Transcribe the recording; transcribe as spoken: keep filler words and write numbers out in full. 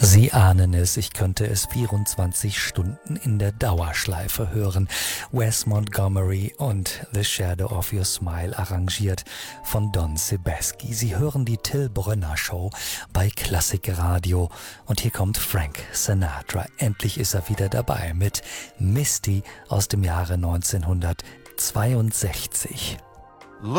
Sie ahnen es, ich könnte es vierundzwanzig Stunden in der Dauerschleife hören. Wes Montgomery und The Shadow of Your Smile, arrangiert von Don Sebesky. Sie hören die Till Brönner Show bei Klassikradio. Und hier kommt Frank Sinatra. Endlich ist er wieder dabei mit Misty aus dem Jahre neunzehnhundertzweiundsechzig.